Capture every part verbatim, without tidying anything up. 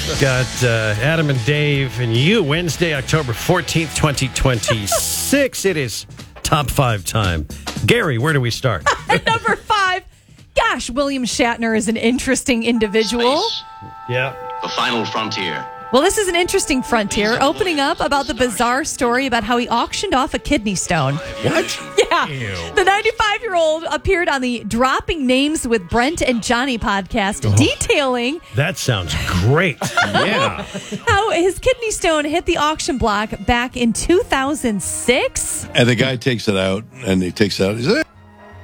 Got uh, Adam and Dave and you, Wednesday, October fourteenth, twenty twenty-six. It is top five time. Gary, where do we start? At number five, gosh, William Shatner is an interesting individual. Space, Yeah. the final frontier. Well, this is an interesting frontier, opening up about the bizarre story about how he auctioned off a kidney stone. What? Yeah. The ninety-five-year-old appeared on the Dropping Names with Brent and Johnny podcast, Oh. detailing That sounds great. Yeah. how his kidney stone hit the auction block back in two thousand six. And the guy takes it out, and he takes it out. He's like,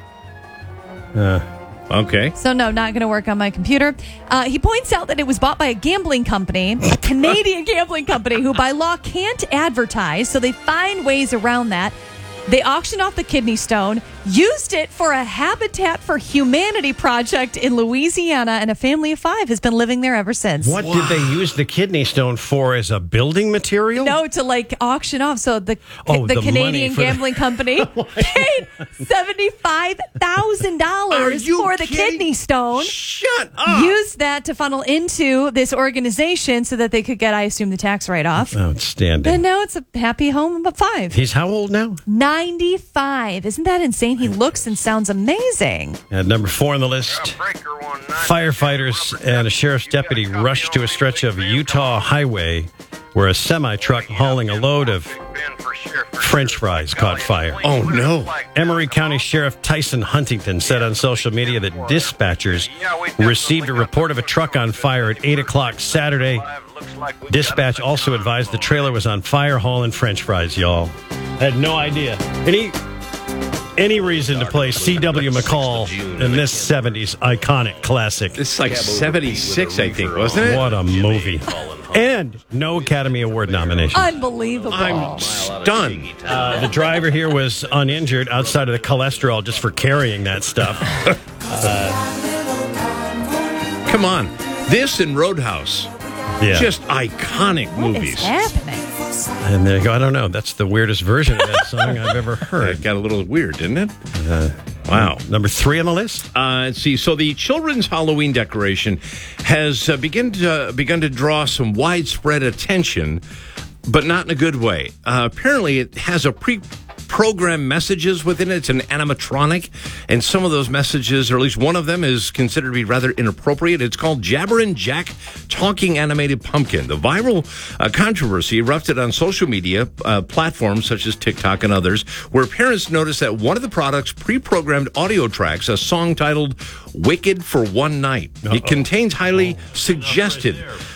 Okay. So, no, not going to work on my computer. Uh, he points out that it was bought by a gambling company, a Canadian gambling company, who by law can't advertise, so they find ways around that. They auctioned off the kidney stone, used it for a Habitat for Humanity project in Louisiana, and a family of five has been living there ever since. What did they use the kidney stone for, as a building material? No, to like auction off. So the Oh, the, the Canadian money for the- gambling company paid seventy-five thousand dollars Are you for the kidding? kidney stone. Shut up. Used that to funnel into this organization so that they could get, I assume, the tax write-off. Outstanding. And now it's a happy home of five. He's how old now? ninety-five. Isn't that insane? He looks and sounds amazing. At number four on the list, firefighters and a sheriff's deputy rushed to a stretch of Utah highway where a semi-truck hauling a load of French fries caught fire. oh, no. Emery County Sheriff Tyson Huntington said on social media that dispatchers received a report of a truck on fire at eight o'clock Saturday. Dispatch also advised the trailer was on fire hauling French fries, y'all. I had no idea. Any any reason to play C W McCall in this seventies iconic classic. It's like seventy-six, I think, wasn't it? What a movie. And no Academy Award nomination. Unbelievable. I'm stunned. Uh, the driver here was uninjured outside of the cholesterol just for carrying that stuff. Come on. This and Roadhouse. Yeah. Just iconic What movies. is happening? And there you go. I don't know. That's the weirdest version of that song I've ever It heard. got a little weird, didn't it? Wow. Number three on the list? Uh, let's see. So the children's Halloween decoration has uh, begun to begun to draw some widespread attention, but not in a good way. Uh, apparently, it has a pre-programmed messages within it. It's an animatronic, and some of those messages, or at least one of them, is considered to be rather inappropriate. It's called Jabberin' Jack Talking Animated Pumpkin. The viral uh, controversy erupted on social media uh, platforms such as TikTok and others, where parents noticed that one of the product's pre-programmed audio tracks, a song titled "Wicked for One Night," Uh-oh. it contains highly suggested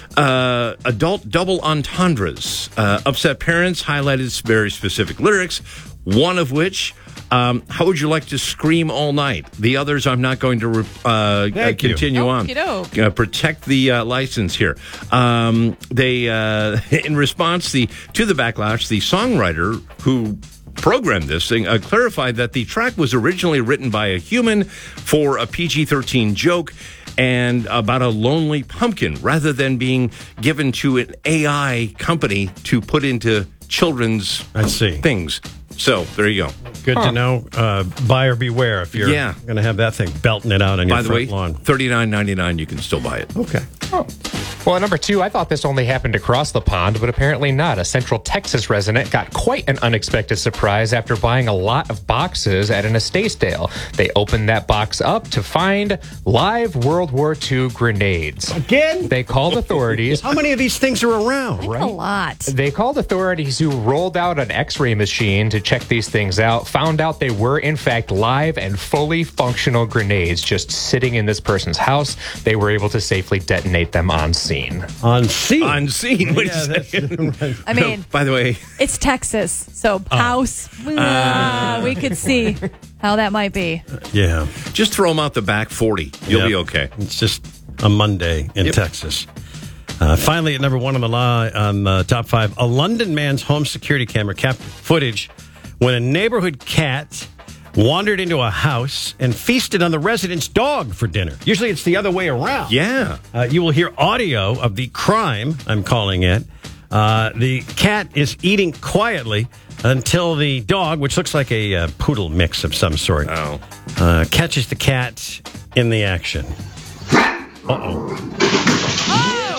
Uh, adult double entendres. Uh, upset parents highlighted very specific lyrics, one of which, um, how would you like to scream all night? The others, I'm not going to re- uh, Thank you. continue on. Okey-doke. Uh, protect the uh, license here. Um, they, uh, in response the, to the backlash, the songwriter who programmed this thing uh, clarified that the track was originally written by a human for a P G thirteen joke and about a lonely pumpkin, rather than being given to an A I company to put into children's I see. things. So there you go. Good to know. Uh, buyer beware if you're Yeah. going to have that thing belting it out on your By the front way, lawn. thirty-nine ninety-nine, you can still buy it. Okay. Well, at number two, I thought this only happened across the pond, but apparently not. A Central Texas resident got quite an unexpected surprise after buying a lot of boxes at an estate sale. They opened that box up to find live World War Two grenades. Again? They called authorities. How many of these things are around? That's a lot. They called authorities who rolled out an x-ray machine to check these things out, found out they were, in fact, live and fully functional grenades just sitting in this person's house. They were able to safely detonate them on scene. On scene. On scene. Wait Yeah, a that's- second. I mean, By the way, it's Texas, so Oh. house, uh, we could see how that might be. Yeah. just throw them out the back forty. You'll Yep. be okay. It's just a Monday in Yep. Texas. Uh, finally, at number one on the law on the top five, a London man's home security camera captured footage when a neighborhood cat wandered into a house and feasted on the resident's dog for dinner. Usually it's the other way around. Yeah. Uh, you will hear audio of the crime, I'm calling it. Uh, the cat is eating quietly until the dog, which looks like a uh, poodle mix of some sort, Oh. uh, catches the cat in the action. Uh-oh.